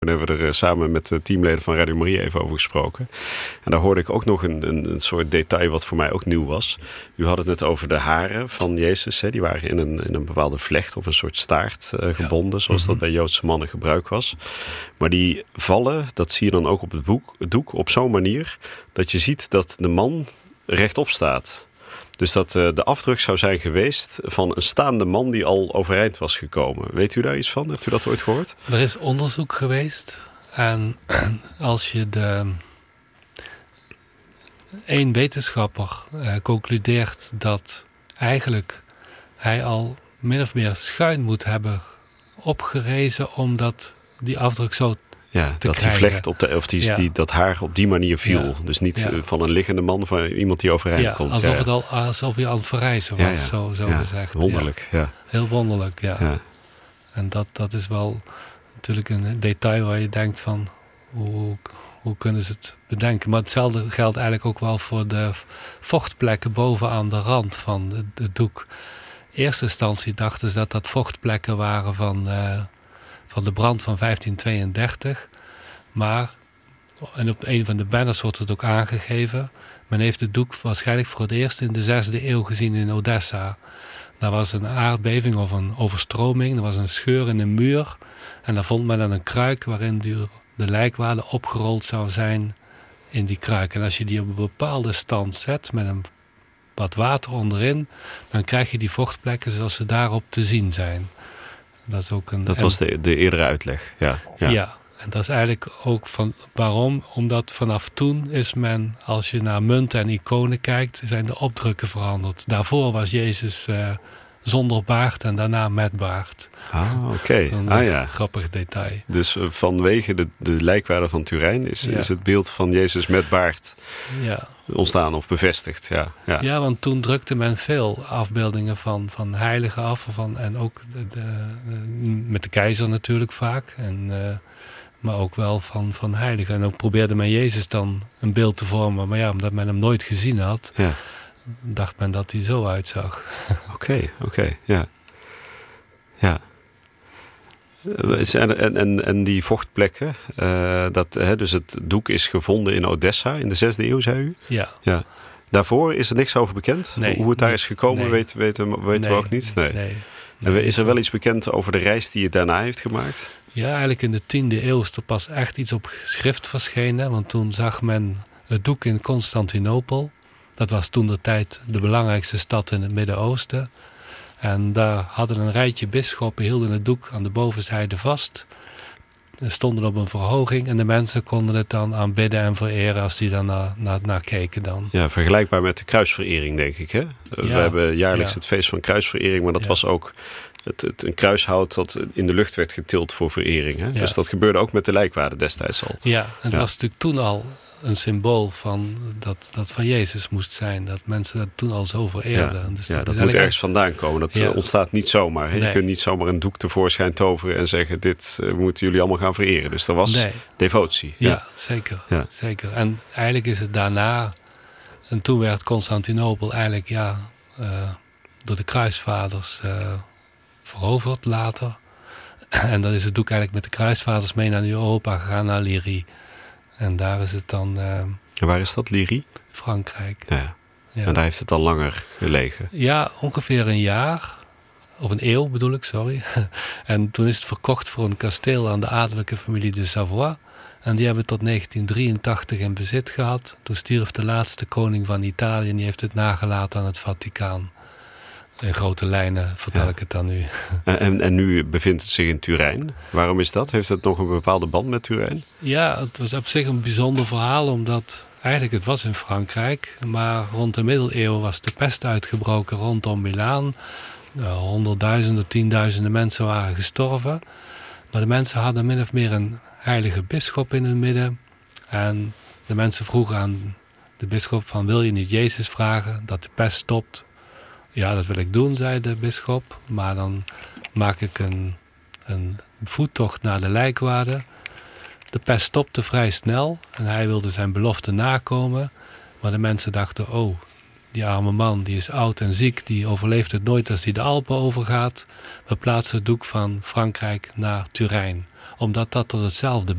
En hebben we er samen met de teamleden van Radio Maria even over gesproken. En daar hoorde ik ook nog een soort detail wat voor mij ook nieuw was. U had het net over de haren van Jezus. Hè? Die waren in een bepaalde vlecht of een soort staart gebonden. Zoals dat bij Joodse mannen gebruik was. Maar die vallen, dat zie je dan ook op het doek op zo'n manier dat je ziet dat de man rechtop staat. Dus dat de afdruk zou zijn geweest van een staande man die al overeind was gekomen. Weet u daar iets van? Hebt u dat ooit gehoord? Er is onderzoek geweest. En als je één wetenschapper concludeert dat eigenlijk hij al min of meer schuin moet hebben opgerezen omdat die afdruk zo ja, te dat krijgen. Die vlecht dat haar op die manier viel. Ja. Dus niet van een liggende man, van iemand die overeind komt. Alsof hij aan het verrijzen was, zo gezegd. Wonderlijk, ja. Heel wonderlijk, ja. En dat is wel natuurlijk een detail waar je denkt van hoe kunnen ze het bedenken. Maar hetzelfde geldt eigenlijk ook wel voor de vochtplekken bovenaan de rand van het doek. In eerste instantie dachten ze dat vochtplekken waren van de brand van 1532. Maar, en op een van de banners wordt het ook aangegeven, men heeft het doek waarschijnlijk voor het eerst in de 6e eeuw gezien in Odessa. Daar was een aardbeving of een overstroming, er was een scheur in een muur. En daar vond men dan een kruik waarin de lijkwade opgerold zou zijn in die kruik. En als je die op een bepaalde stand zet met wat water onderin, dan krijg je die vochtplekken zoals ze daarop te zien zijn. Dat is ook dat was de eerdere uitleg, ja. En dat is eigenlijk ook waarom? Omdat vanaf toen is men, als je naar munten en iconen kijkt, zijn de opdrukken veranderd. Daarvoor was Jezus zonder baard en daarna met baard. Oké. Grappig detail. Dus vanwege de lijkwade van Turijn is het beeld van Jezus met baard ontstaan of bevestigd. Ja, want toen drukte men veel afbeeldingen van heiligen af. En ook met de keizer natuurlijk vaak. Maar ook wel van heiligen. En ook probeerde men Jezus dan een beeld te vormen. Maar omdat men hem nooit gezien had, dacht men dat hij zo uitzag. Oké, ja. En die vochtplekken, dus het doek is gevonden in Odessa in de 6e eeuw, zei u? Ja. Daarvoor is er niks over bekend? Nee, hoe het daar is gekomen, weten we ook niet? Nee. En is er wel iets bekend over de reis die het daarna heeft gemaakt? Ja, eigenlijk in de 10e eeuw is er pas echt iets op schrift verschenen. Want toen zag men het doek in Constantinopel. Dat was toentertijd de belangrijkste stad in het Midden-Oosten. En daar hadden een rijtje bisschoppen, hielden het doek aan de bovenzijde vast. Stonden op een verhoging en de mensen konden het dan aanbidden en vereren als die dan naar keken dan. Ja, vergelijkbaar met de kruisverering, denk ik. Hè? We hebben jaarlijks het feest van kruisverering, maar dat was ook een kruishout dat in de lucht werd getild voor verering. Hè? Dus dat gebeurde ook met de lijkwade destijds al. Ja, en het was natuurlijk toen al een symbool van dat van Jezus moest zijn. Dat mensen dat toen al zo vereerden. Ja, dus dat moet ergens vandaan komen. Dat ontstaat niet zomaar. Hè? Nee. Je kunt niet zomaar een doek tevoorschijn toveren en zeggen, dit moeten jullie allemaal gaan vereren. Dus er was devotie. Ja, zeker. En eigenlijk is het daarna, en toen werd Constantinopel eigenlijk door de kruisvaders veroverd later. En dan is het doek eigenlijk met de kruisvaders mee naar Europa gegaan, naar Lirie. En daar is het dan... En waar is dat, Lirie? Frankrijk. Ja. En daar heeft het al langer gelegen? Ja, ongeveer een jaar. Of een eeuw bedoel ik, sorry. En toen is het verkocht voor een kasteel aan de adellijke familie de Savoie. En die hebben het tot 1983 in bezit gehad. Toen stierf de laatste koning van Italië en die heeft het nagelaten aan het Vaticaan. In grote lijnen vertel ik het dan nu. En nu bevindt het zich in Turijn. Waarom is dat? Heeft het nog een bepaalde band met Turijn? Ja, het was op zich een bijzonder verhaal, omdat eigenlijk het was in Frankrijk. Maar rond de middeleeuwen was de pest uitgebroken rondom Milaan. Honderdduizenden, tienduizenden mensen waren gestorven. Maar de mensen hadden min of meer een heilige bisschop in hun midden. En de mensen vroegen aan de bisschop van, wil je niet Jezus vragen dat de pest stopt? Ja, dat wil ik doen, zei de bisschop. Maar dan maak ik een voettocht naar de lijkwade. De pest stopte vrij snel en hij wilde zijn belofte nakomen. Maar de mensen dachten, die arme man, die is oud en ziek. Die overleeft het nooit als hij de Alpen overgaat. We plaatsen het doek van Frankrijk naar Turijn. Omdat dat tot hetzelfde